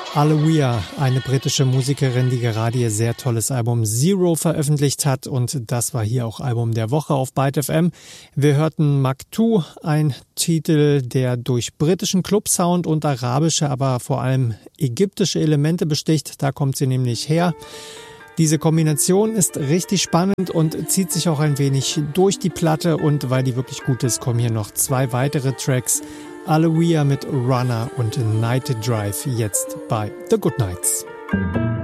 Aloia, eine britische Musikerin, die gerade ihr sehr tolles Album Zero veröffentlicht hat, und das war hier auch Album der Woche auf Byte FM. Wir hörten Maktoum, ein Titel, der durch britischen Clubsound und arabische, aber vor allem ägyptische Elemente besticht. Da kommt sie nämlich her. Diese Kombination ist richtig spannend und zieht sich auch ein wenig durch die Platte, und weil die wirklich gut ist, kommen hier noch 2 weitere Tracks. Aloia mit Runner und Night Drive jetzt bei The Goodnights.